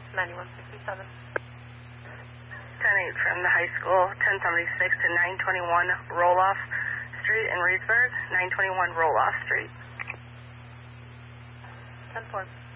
9167. 10-8 from the high school, 1076 to 921 Roloff Street in Reedsburg, 921 Roloff Street. 10-4.